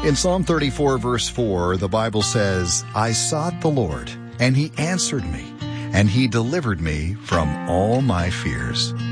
In Psalm 34, verse 4, the Bible says, I sought the Lord, and he answered me, and he delivered me from all my fears.